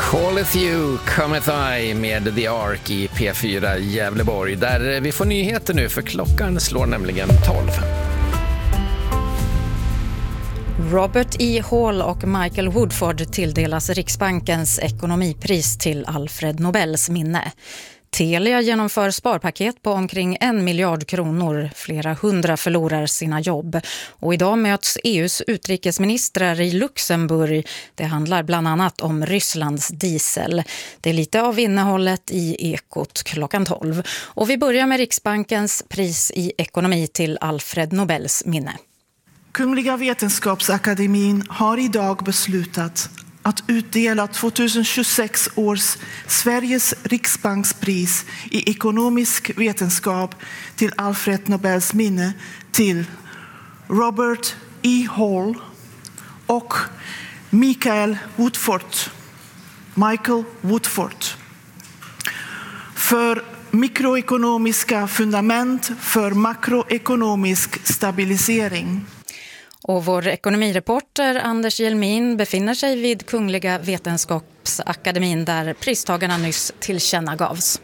Calleth you, cometh I med The Ark i P4 Gävleborg, där vi får nyheter nu för klockan slår nämligen 12. Robert E. Hall och Michael Woodford tilldelas Riksbankens ekonomipris till Alfred Nobels minne. Telia genomför sparpaket på omkring 1 miljard kronor. Flera hundra förlorar sina jobb. Och idag möts EUs utrikesministrar i Luxemburg. Det handlar bland annat om Rysslands diesel. Det är lite av innehållet i Ekot klockan 12. Och vi börjar med Riksbankens pris i ekonomi till Alfred Nobels minne. Kungliga Vetenskapsakademin har idag beslutat att utdela 2026 års Sveriges Riksbankspris i ekonomisk vetenskap till Alfred Nobels minne till Robert E. Hall och Michael Woodford för mikroekonomiska fundament för makroekonomisk stabilisering. Och vår ekonomireporter Anders Hjelmin befinner sig vid Kungliga Vetenskapsakademin där pristagarna nyss tillkännagavs.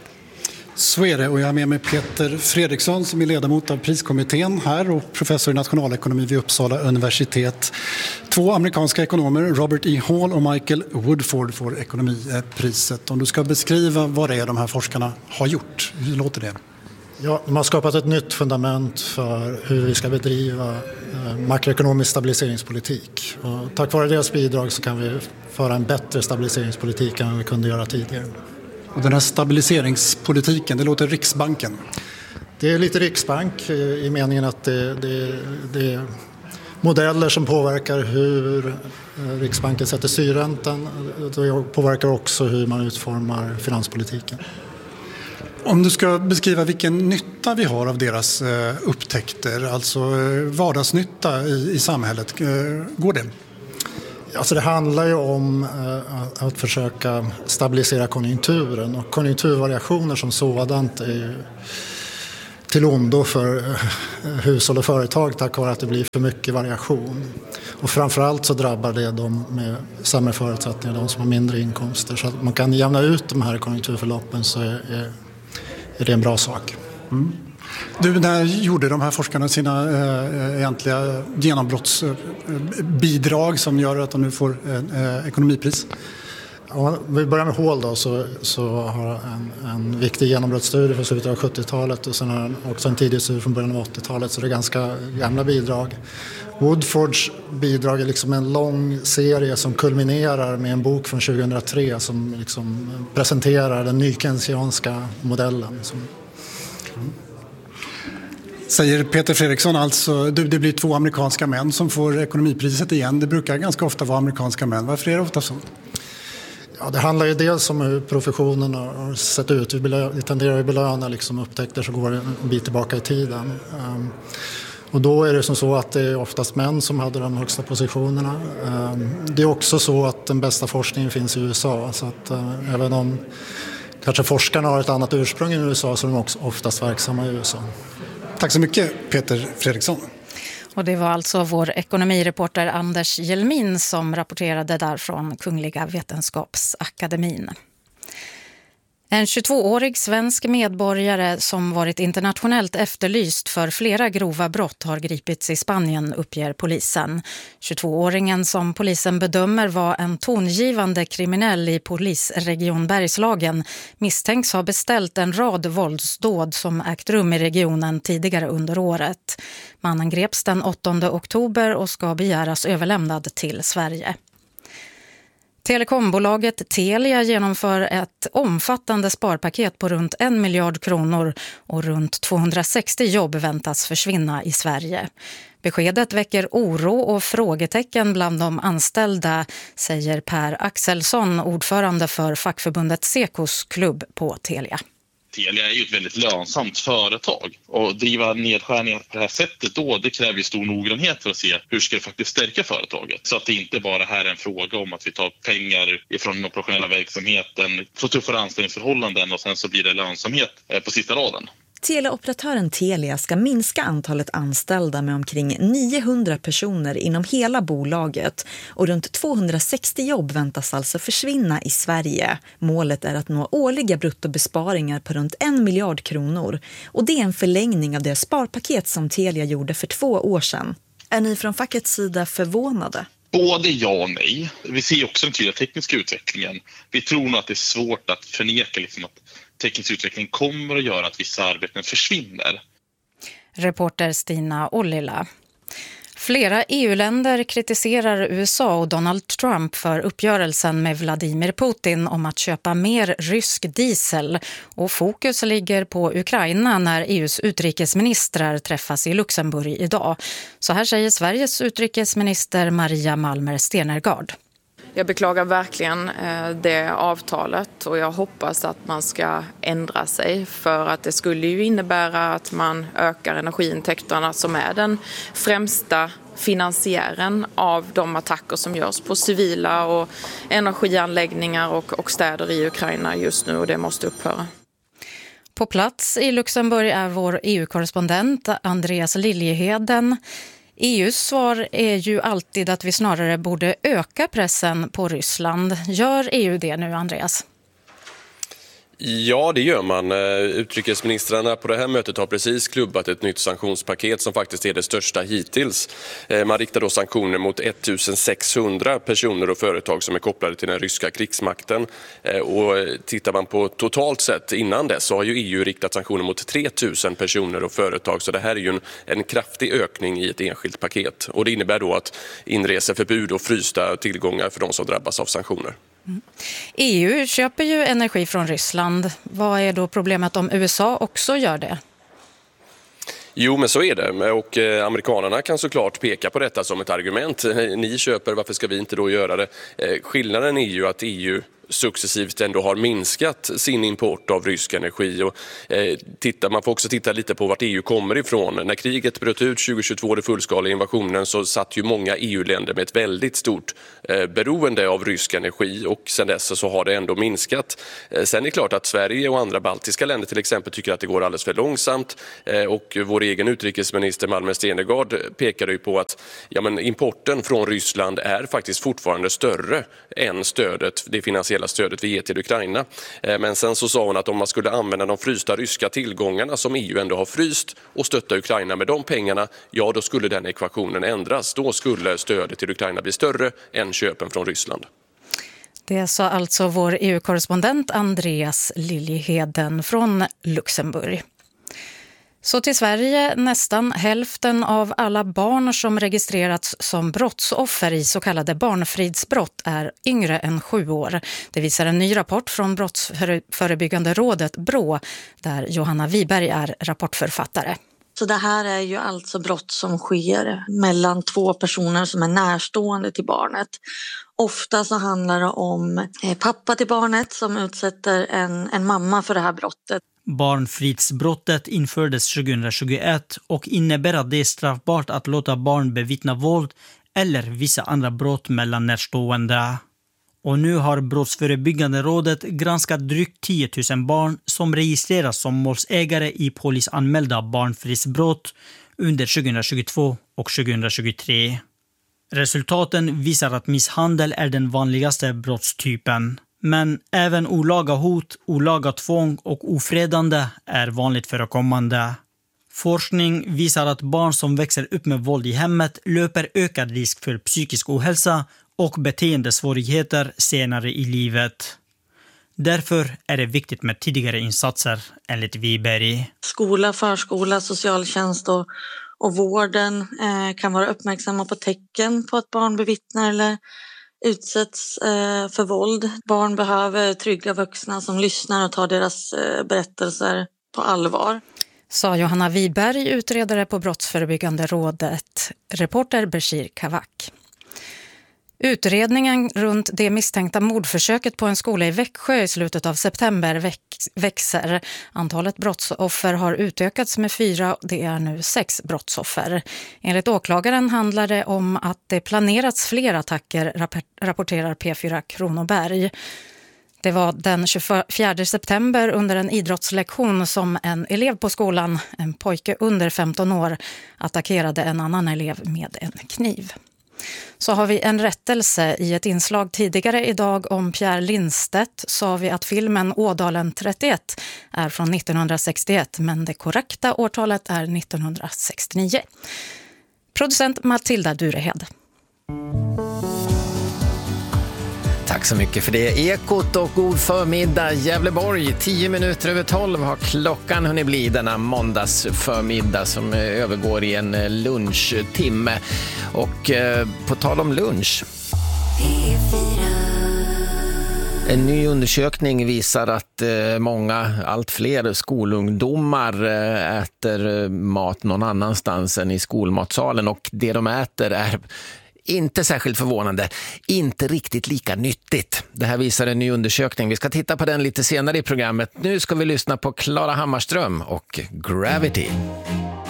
Så är det, och jag har med mig Peter Fredriksson som är ledamot av priskommittén här och professor i nationalekonomi vid Uppsala universitet. 2 amerikanska ekonomer, Robert E. Hall och Michael Woodford, får ekonomipriset. Om du ska beskriva vad det är de här forskarna har gjort, hur låter det? Ja, de har skapat ett nytt fundament för hur vi ska bedriva makroekonomisk stabiliseringspolitik. Och tack vare deras bidrag så kan vi föra en bättre stabiliseringspolitik än vi kunde göra tidigare. Och den här stabiliseringspolitiken, det låter Riksbanken. Det är lite Riksbank i meningen att det är modeller som påverkar hur Riksbanken sätter styrräntan. Det påverkar också hur man utformar finanspolitiken. Om du ska beskriva vilken nytta vi har av deras upptäckter, alltså vardagsnytta i samhället, går det? Alltså det handlar ju om att försöka stabilisera konjunkturen, och konjunkturvariationer som sådant är ju till ondo för hushåll och företag tack vare att det blir för mycket variation. Och framförallt så drabbar det de med sämre förutsättningar, de som har mindre inkomster. Så att man kan jämna ut de här konjunkturförloppen så är det en bra sak. Mm. Du, när gjorde de här forskarna sina egentliga genombrottsbidrag som gör att de nu får ekonomipris? Ja, vi börjar med Hall då, så har en viktig genombrottsstudie från slutet av 70-talet och sen har också en tidig studie från början av 80-talet, så det är ganska gamla bidrag. Woodfords bidrag är liksom en lång serie som kulminerar med en bok från 2003 som liksom presenterar den nykeynesianska modellen. Säger Peter Fredriksson, alltså det blir 2 amerikanska män som får ekonomipriset igen. Det brukar ganska ofta vara amerikanska män. Varför är det ofta så? Ja, det handlar ju dels om hur professionen har sett ut. Vi tenderar att belöna liksom upptäckter som går en bit tillbaka i tiden. Och då är det som så att det är oftast män som hade de högsta positionerna. Det är också så att den bästa forskningen finns i USA. Så att även om kanske forskarna har ett annat ursprung i USA så är de också oftast verksamma i USA. Tack så mycket Peter Fredriksson. Och det var alltså vår ekonomireporter Anders Hjelmin som rapporterade där från Kungliga Vetenskapsakademin. En 22-årig svensk medborgare som varit internationellt efterlyst för flera grova brott har gripits i Spanien, uppger polisen. 22-åringen som polisen bedömer var en tongivande kriminell i polisregion Bergslagen misstänks ha beställt en rad våldsdåd som ägt rum i regionen tidigare under året. Mannen greps den 8 oktober och ska begäras överlämnad till Sverige. Telekombolaget Telia genomför ett omfattande sparpaket på runt 1 miljard kronor och runt 260 jobb väntas försvinna i Sverige. Beskedet väcker oro och frågetecken bland de anställda, säger Per Axelsson, ordförande för fackförbundet Sekos klubb på Telia. Telia är ju ett väldigt lönsamt företag och driva nedskärningar på det här sättet då, det kräver ju stor noggrannhet för att se hur ska det faktiskt stärka företaget. Så att det inte bara här är en fråga om att vi tar pengar ifrån den operationella verksamheten, får tuffare anställningsförhållanden och sen så blir det lönsamhet på sista raden. Teleoperatören Telia ska minska antalet anställda med omkring 900 personer inom hela bolaget och runt 260 jobb väntas alltså försvinna i Sverige. Målet är att nå årliga bruttobesparingar på runt 1 miljard kronor och det är en förlängning av det sparpaket som Telia gjorde för 2 år sedan. Är ni från fackets sida förvånade? Både ja och nej. Vi ser också den tydliga tekniska utvecklingen. Vi tror nog att det är svårt att förneka att teknisk utveckling kommer att göra att vissa arbeten försvinner. Reporter Stina Ollila. Flera EU-länder kritiserar USA och Donald Trump för uppgörelsen med Vladimir Putin om att köpa mer rysk diesel. Och fokus ligger på Ukraina när EUs utrikesministrar träffas i Luxemburg idag. Så här säger Sveriges utrikesminister Maria Malmer Stenergard. Jag beklagar verkligen det avtalet och jag hoppas att man ska ändra sig för att det skulle ju innebära att man ökar energiintäkterna som är den främsta finansiären av de attacker som görs på civila och energianläggningar och städer i Ukraina just nu och det måste upphöra. På plats i Luxemburg är vår EU-korrespondent Andreas Liljeheden. EUs svar är ju alltid att vi snarare borde öka pressen på Ryssland. Gör EU det nu, Andreas? Ja, det gör man. Utrikesministrarna på det här mötet har precis klubbat ett nytt sanktionspaket som faktiskt är det största hittills. Man riktar då sanktioner mot 1600 personer och företag som är kopplade till den ryska krigsmakten. Och tittar man på totalt sett innan dess så har ju EU riktat sanktioner mot 3000 personer och företag. Så det här är ju en kraftig ökning i ett enskilt paket. Och det innebär då att inreseförbud och frysta tillgångar för de som drabbas av sanktioner. EU köper ju energi från Ryssland. Vad är då problemet om USA också gör det? Jo, men så är det. Och amerikanerna kan såklart peka på detta som ett argument. Ni köper, varför ska vi inte då göra det? Skillnaden är ju att EU successivt ändå har minskat sin import av rysk energi. Och, man får också titta lite på vart EU kommer ifrån. När kriget bröt ut 2022, det fullskaliga invasionen, så satt ju många EU-länder med ett väldigt stort beroende av rysk energi och sen dess så har det ändå minskat. Sen är det klart att Sverige och andra baltiska länder till exempel tycker att det går alldeles för långsamt och vår egen utrikesminister Malmer Stenergard pekade ju på att importen från Ryssland är faktiskt fortfarande större än det finansiella stödet vi ger till Ukraina. Men sen så sa hon att om man skulle använda de frysta ryska tillgångarna som EU ändå har fryst och stötta Ukraina med de pengarna, ja då skulle den ekvationen ändras. Då skulle stödet till Ukraina bli större än köpen från Ryssland. Det sa alltså vår EU-korrespondent Andreas Liljeheden från Luxemburg. Så till Sverige, nästan hälften av alla barn som registrerats som brottsoffer i så kallade barnfridsbrott är yngre än 7 år. Det visar en ny rapport från Brottsförebyggande rådet BRÅ, där Johanna Wiberg är rapportförfattare. Så det här är ju alltså brott som sker mellan 2 personer som är närstående till barnet. Ofta så handlar det om pappa till barnet som utsätter en mamma för det här brottet. Barnfridsbrottet infördes 2021 och innebär att det är straffbart att låta barn bevittna våld eller vissa andra brott mellan närstående. Och nu har Brottsförebyggande rådet granskat drygt 10 000 barn som registreras som målsägare i polisanmälda barnfridsbrott under 2022 och 2023. Resultaten visar att misshandel är den vanligaste brottstypen. Men även olaga hot, olaga tvång och ofredande är vanligt förekommande. Forskning visar att barn som växer upp med våld i hemmet löper ökad risk för psykisk ohälsa och beteendesvårigheter senare i livet. Därför är det viktigt med tidigare insatser, enligt Wiberg. Skola, förskola, socialtjänst och vården kan vara uppmärksamma på tecken på att barn bevittnar eller utsätts för våld. Barn behöver trygga vuxna som lyssnar och tar deras berättelser på allvar. Sa Johanna Wiberg, utredare på Brottsförebyggande rådet. Reporter Bashir Kavak. Utredningen runt det misstänkta mordförsöket på en skola i Växjö i slutet av september växer. Antalet brottsoffer har utökats med 4, det är nu 6 brottsoffer. Enligt åklagaren handlar det om att det planerats fler attacker, rapporterar P4 Kronoberg. Det var den 24 september under en idrottslektion som en elev på skolan, en pojke under 15 år, attackerade en annan elev med en kniv. Så har vi en rättelse. I ett inslag tidigare idag om Pierre Lindstedt sa vi att filmen Ådalen 31 är från 1961, men det korrekta årtalet är 1969. Producent Matilda Durehed. Tack så mycket för det. Ekot och god förmiddag Gävleborg. 10 minuter över 12 har klockan hunnit bli denna måndags förmiddag som övergår i en lunchtimme. Och på tal om lunch. En ny undersökning visar att allt fler skolungdomar äter mat någon annanstans än i skolmatsalen, och det de äter är inte särskilt förvånande, inte riktigt lika nyttigt. Det här visar en ny undersökning. Vi ska titta på den lite senare i programmet. Nu ska vi lyssna på Klara Hammarström och Gravity.